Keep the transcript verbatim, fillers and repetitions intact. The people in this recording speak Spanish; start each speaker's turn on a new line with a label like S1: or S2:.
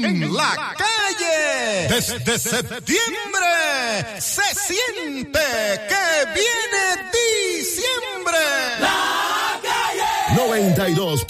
S1: en la calle. Desde septiembre se siente que viene diciembre.
S2: La calle. noventa y dos